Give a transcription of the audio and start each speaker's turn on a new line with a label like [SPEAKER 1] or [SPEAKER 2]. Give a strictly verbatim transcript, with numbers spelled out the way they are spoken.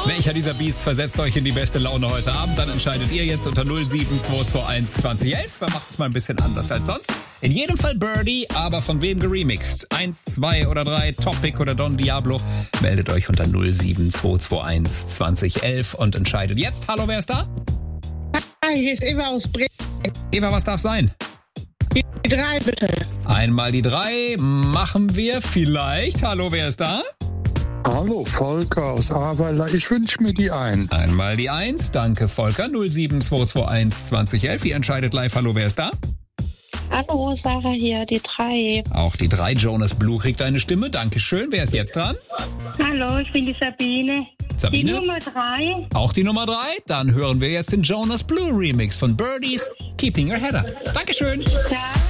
[SPEAKER 1] Welcher dieser Beasts versetzt euch in die beste Laune heute Abend? Dann entscheidet ihr jetzt unter null sieben zwei zwei eins zwanzig elf. Wir machen es mal ein bisschen anders als sonst. In jedem Fall Birdie, aber von wem geremixed? Eins, zwei oder drei, Topic oder Don Diablo? Meldet euch unter null sieben zwei zwei eins zwanzig elf und entscheidet jetzt. Hallo, wer ist da?
[SPEAKER 2] Hi, hier ist Eva aus Bremen.
[SPEAKER 1] Eva, was darf sein?
[SPEAKER 2] Die drei, bitte.
[SPEAKER 1] Einmal die drei machen wir vielleicht. Hallo, wer ist da?
[SPEAKER 3] Hallo, Volker aus Ahrweiler. Ich wünsche mir die eins.
[SPEAKER 1] Einmal die eins. Danke, Volker. null sieben zwei zwei eins zwanzig elf. Ihr entscheidet live. Hallo, wer ist da?
[SPEAKER 4] Hallo, Sarah hier, die drei.
[SPEAKER 1] Auch die drei. Jonas Blue kriegt eine Stimme. Dankeschön. Wer ist jetzt dran?
[SPEAKER 5] Hallo, ich bin die Sabine.
[SPEAKER 1] Sabine?
[SPEAKER 5] Die Nummer drei.
[SPEAKER 1] Auch die Nummer drei. Dann hören wir jetzt den Jonas Blue Remix von Birdies Keeping Your Head Up. Dankeschön.
[SPEAKER 5] Ja.